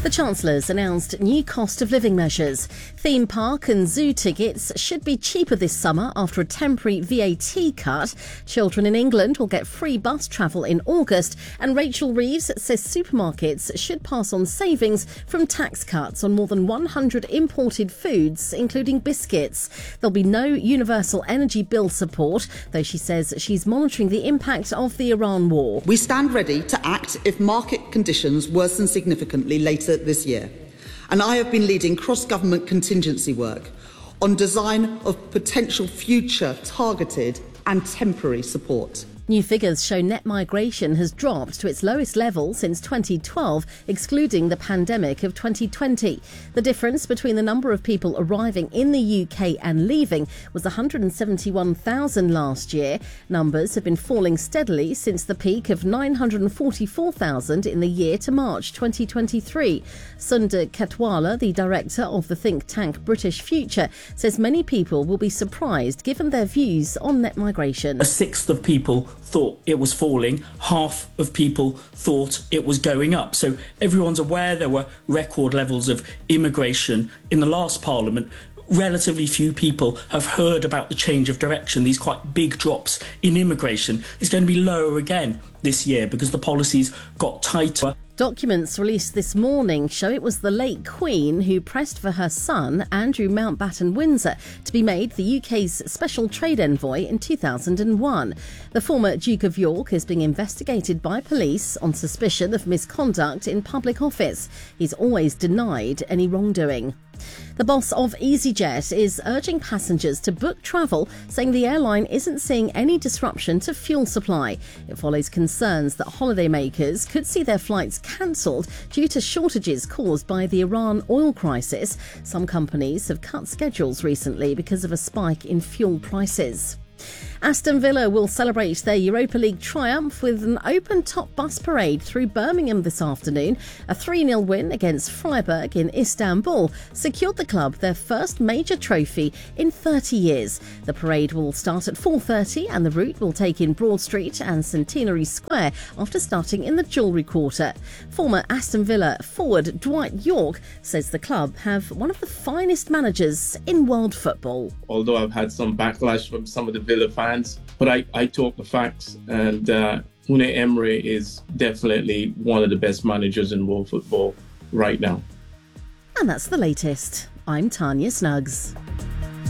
The Chancellor's announced new cost of living measures. Theme park and zoo tickets should be cheaper this summer after a temporary VAT cut. Children in England will get free bus travel in August. And Rachel Reeves says supermarkets should pass on savings from tax cuts on more than 100 imported foods, including biscuits. There'll be no universal energy bill support, though she says she's monitoring the impact of the Iran war. We stand ready to act if market conditions worsen significantly later this year. And I have been leading cross-government contingency work on design of potential future targeted and temporary support. New figures show net migration has dropped to its lowest level since 2012, excluding the pandemic of 2020. The difference between the number of people arriving in the UK and leaving was 171,000 last year. Numbers have been falling steadily since the peak of 944,000 in the year to March 2023. Sundar Katwala, the director of the think tank British Future, says many people will be surprised given their views on net migration. A sixth of people thought it was falling, half of people thought it was going up. So everyone's aware there were record levels of immigration in the last Parliament. Relatively few people have heard about the change of direction, these quite big drops in immigration. It's going to be lower again this year because the policies got tighter. Documents released this morning show it was the late Queen who pressed for her son, Andrew Mountbatten Windsor, to be made the UK's Special Trade Envoy in 2001. The former Duke of York is being investigated by police on suspicion of misconduct in public office. He's always denied any wrongdoing. The boss of EasyJet is urging passengers to book travel, saying the airline isn't seeing any disruption to fuel supply. It follows concerns that holidaymakers could see their flights cancelled due to shortages caused by the Iran oil crisis. Some companies have cut schedules recently because of a spike in fuel prices. Aston Villa will celebrate their Europa League triumph with an open-top bus parade through Birmingham this afternoon. A 3-0 win against Freiburg in Istanbul secured the club their first major trophy in 30 years. The parade will start at 4:30 and the route will take in Broad Street and Centenary Square after starting in the Jewellery Quarter. Former Aston Villa forward Dwight Yorke says the club have one of the finest managers in world football. Although I've had some backlash from some of the Villa fans, but I talk the facts, and Unai Emery is definitely one of the best managers in world football right now. And that's the latest. I'm Tanya Snuggs.